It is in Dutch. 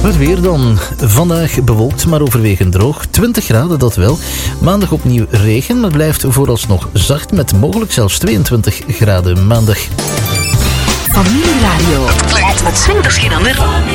Het weer dan. Vandaag bewolkt, maar overwegend droog. 20 graden, dat wel. Maandag opnieuw regen, maar blijft vooralsnog zacht met mogelijk zelfs 22 graden maandag. Familieradio. Het klinkt met swingerskinder.